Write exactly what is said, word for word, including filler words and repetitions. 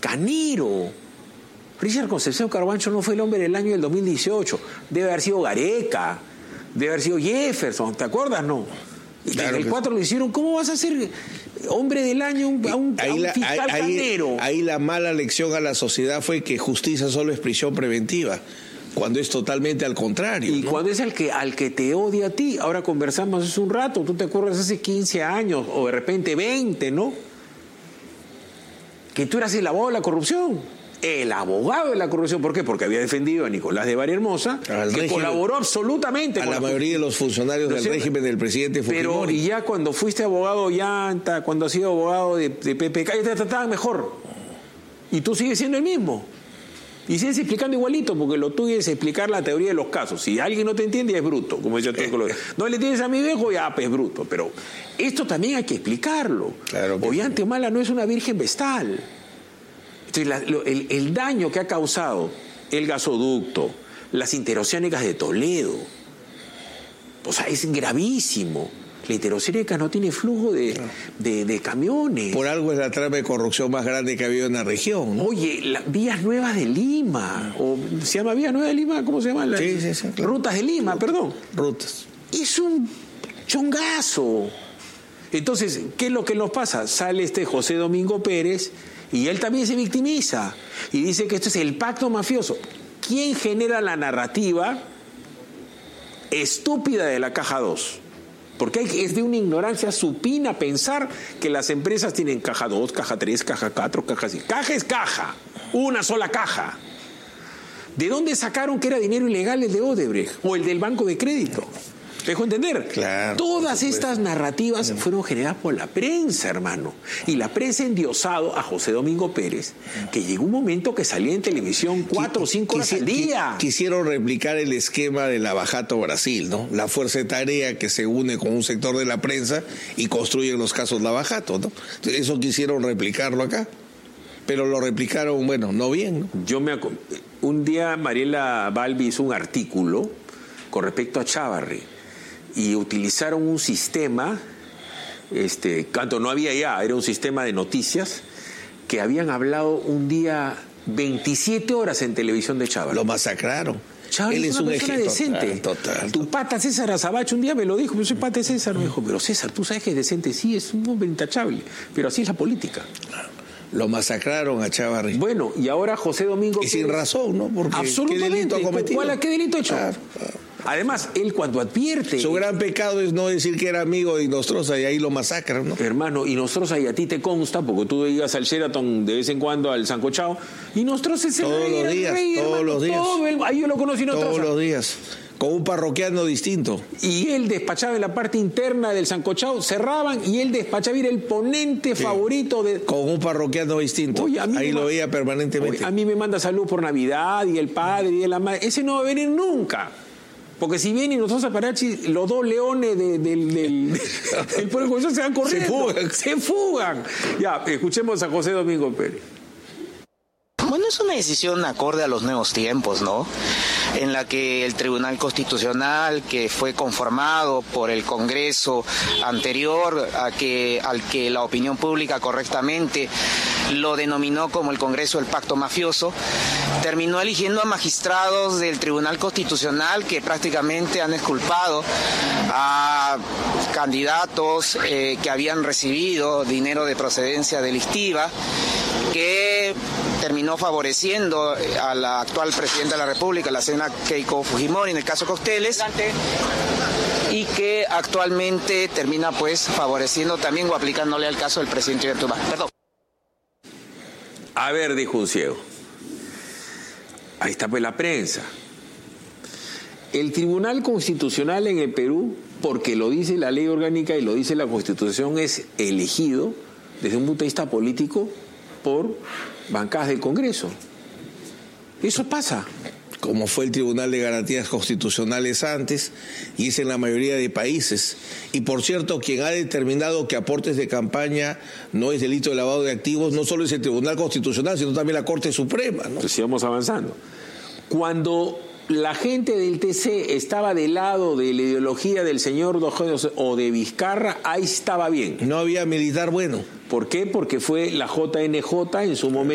Canero. Richard Concepción Carbancho no fue el hombre del año del dos mil dieciocho. Debe haber sido Gareca, debe haber sido Jefferson, ¿te acuerdas? No. Claro, en el cuatro lo hicieron. ¿Cómo vas a ser hombre del año a un, a un, a un fiscal ahí, Canero? Ahí, ahí la mala lección a la sociedad fue que justicia solo es prisión preventiva, cuando es totalmente al contrario. Y ¿no? cuando es al que, al que te odia a ti. Ahora conversamos hace un rato, tú te acuerdas hace quince años, o de repente veinte, ¿no? Que tú eras el abogado de la corrupción. El abogado de la corrupción. ¿Por qué? Porque había defendido a Nicolás de Bari-Hermosa, que régimen, colaboró absolutamente a con la, la mayoría de los funcionarios del régimen del presidente Fujimori. Pero y ya cuando fuiste abogado Llanta, cuando has sido abogado de, de P P K, ya te trataban mejor. Y tú sigues siendo el mismo. Y sigues explicando igualito, porque lo tuyo es explicar la teoría de los casos. Si alguien no te entiende, ya es bruto, como decía Arturo Colón. No le tienes a mi viejo, ya pues es bruto. Pero esto también hay que explicarlo. Claro que Ollanta Humala no es una virgen vestal. Entonces, la, lo, el, el daño que ha causado el gasoducto, las interoceánicas de Toledo, o sea, es gravísimo. La interoceánica no tiene flujo de, no. de, de camiones. Por algo es la trama de corrupción más grande que ha habido en la región, ¿no? Oye, las Vías Nuevas de Lima, o ¿se llama Vías Nuevas de Lima? ¿Cómo se llama? La, sí, sí, sí, claro. Rutas de Lima, Rutas, perdón. Rutas. Es un chongazo. Entonces, ¿qué es lo que nos pasa? Sale este José Domingo Pérez y él también se victimiza y dice que esto es el pacto mafioso. ¿Quién genera la narrativa estúpida de la caja dos? Porque hay, es de una ignorancia supina pensar que las empresas tienen caja dos, caja tres, caja cuatro, caja cinco. Caja es caja, una sola caja. ¿De dónde sacaron que era dinero ilegal el de Odebrecht o el del Banco de Crédito? ¿Te dejo entender? Claro, todas estas narrativas fueron generadas por la prensa, hermano. Y la prensa ha endiosado a José Domingo Pérez, que llegó un momento que salía en televisión cuatro o cinco horas al día. Quisieron replicar el esquema de Lava-Jato Brasil, ¿no? La fuerza de tarea que se une con un sector de la prensa y construyen los casos Lava-Jato, ¿no? Eso quisieron replicarlo acá. Pero lo replicaron, bueno, no bien, ¿no? Yo me acu- un día Mariela Balbi hizo un artículo con respecto a Chávarri. Y utilizaron un sistema, este, cuando no había ya, era un sistema de noticias, que habían hablado un día veintisiete horas en televisión de Chávarri. Lo masacraron. Chávarri Él es es una un persona ejemplo decente. Total, total. Tu pata César Azabache un día me lo dijo, yo soy pata de César, me dijo, pero César, tú sabes que es decente, sí, es un hombre intachable, pero así es la política. Lo masacraron a Chávarri. Bueno, y ahora José Domingo Y sin razón, ¿no? Porque absolutamente. ¿qué delito ha cometido? ¿Cuál, ¿Qué delito ha hecho? Ah, ah. Además, él cuando advierte... Su gran pecado es no decir que era amigo de Inostroza y ahí lo masacran, ¿no? Hermano, Inostroza, y a ti te consta, porque tú ibas al Sheraton de vez en cuando, al Sancochao, Inostroza es el todos rey, los días, el rey, todos hermano, los días. Todo el, ahí yo lo conocí Inostroza. Todos los días, con un parroquiano distinto. Y él despachaba en la parte interna del Sancochao, cerraban y él despachaba, era el ponente sí. favorito de... Con un parroquiano distinto. Oye, ahí lo veía permanentemente. Oye, a mí me manda salud por Navidad y el padre y la madre. Ese no va a venir nunca. Porque si vienen nosotros a Parachi, los dos leones de, de, del, del, del Poder Judicial se van corriendo. Se fugan. Se fugan. Ya, escuchemos a José Domingo Pérez. Bueno, es una decisión acorde a los nuevos tiempos, ¿no? En la que el Tribunal Constitucional, que fue conformado por el Congreso anterior, a que, al que la opinión pública correctamente lo denominó como el Congreso del Pacto Mafioso, terminó eligiendo a magistrados del Tribunal Constitucional que prácticamente han exculpado a candidatos eh, que habían recibido dinero de procedencia delictiva, que terminó favoreciendo a la actual presidenta de la República, la señora Keiko Fujimori, en el caso Cocteles, y que actualmente termina pues favoreciendo también o aplicándole al caso del presidente Ollanta Humala. Perdón. A ver, dijo un ciego. Ahí está pues la prensa. El Tribunal Constitucional en el Perú, porque lo dice la ley orgánica y lo dice la Constitución, es elegido desde un punto de vista político por bancadas del Congreso. Eso pasa. Como fue el Tribunal de Garantías Constitucionales antes, y es en la mayoría de países. Y por cierto, quien ha determinado que aportes de campaña no es delito de lavado de activos, no solo es el Tribunal Constitucional, sino también la Corte Suprema, ¿no? Entonces sigamos avanzando. Cuando la gente del T C estaba del lado de la ideología del señor Dojones o de Vizcarra, ahí estaba bien. No había militar bueno. ¿Por qué? Porque fue la J N J en su momento.